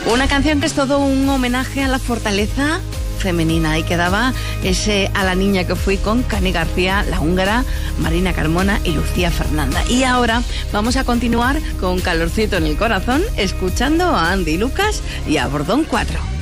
Una canción que es todo un homenaje a la fortaleza femenina y que daba ese A la niña que fui con Cani García, la húngara, Marina Carmona y Lucía Fernanda. Y ahora vamos a continuar con Calorcito en el Corazón, escuchando a Andy Lucas y a Bordón 4.